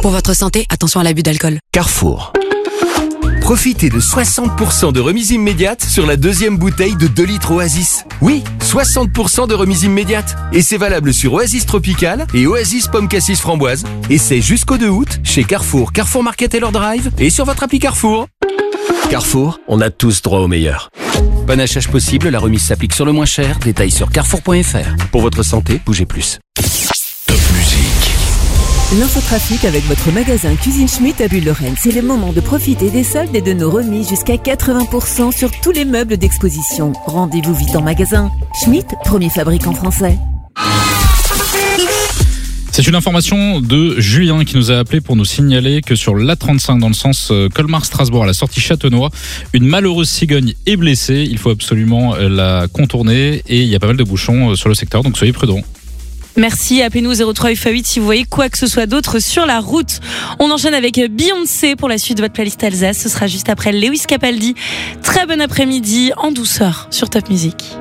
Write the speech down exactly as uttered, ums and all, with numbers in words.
Pour votre santé, attention à l'abus d'alcool. Carrefour. Profitez de soixante pour cent de remise immédiate sur la deuxième bouteille de deux litres Oasis. Oui, soixante pour cent de remise immédiate. Et c'est valable sur Oasis Tropical et Oasis Pomme Cassis Framboise. Et c'est jusqu'au deux août chez Carrefour, Carrefour Market et leur Drive et sur votre appli Carrefour. Carrefour, on a tous droit au meilleur. Panachage possible, la remise s'applique sur le moins cher. Détails sur carrefour point f r. Pour votre santé, bougez plus. Top musique. L'infotrafic avec votre magasin Cuisine Schmitt à Bulle-Lorraine. C'est le moment de profiter des soldes et de nos remises jusqu'à quatre-vingts pour cent sur tous les meubles d'exposition. Rendez-vous vite en magasin. Schmitt, premier fabricant français. C'est une information de Julien qui nous a appelé pour nous signaler que sur l'A trente-cinq dans le sens Colmar-Strasbourg à la sortie Châtenois, une malheureuse cigogne est blessée. Il faut absolument la contourner et il y a pas mal de bouchons sur le secteur, donc soyez prudents. Merci, appelez-nous zéro trois F A huit si vous voyez quoi que ce soit d'autre sur la route. On enchaîne avec Beyoncé pour la suite de votre playlist Alsace. Ce sera juste après Lewis Capaldi. Très bon après-midi en douceur sur Top Music.